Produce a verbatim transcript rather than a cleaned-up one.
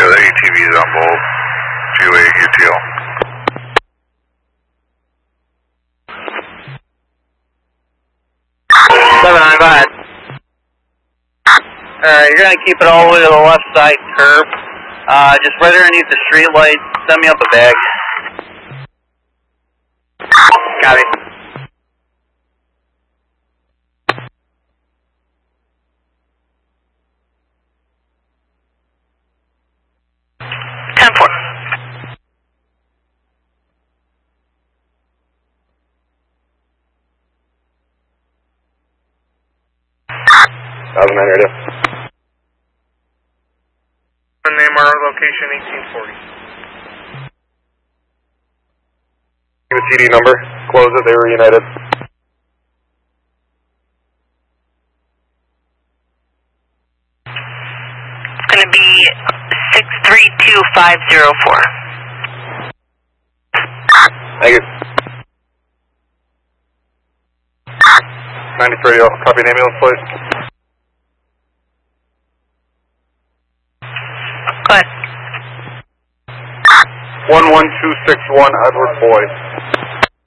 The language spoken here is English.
the A T Vs on both. two eight U T L. seven nine, go ahead. Alright, you're going to keep it all the way to the left side curb. Uh, just right underneath the street light. Send me up a bag. Copy. ten four. Thousand nine radio. Name our location eighteen forty. Give a T D number. Close it. They were united. It's going to be six three two five zero four. Thank you. ninety radio. Copy an ambulance, please. Go ahead. one one two six one, Edward Boyd.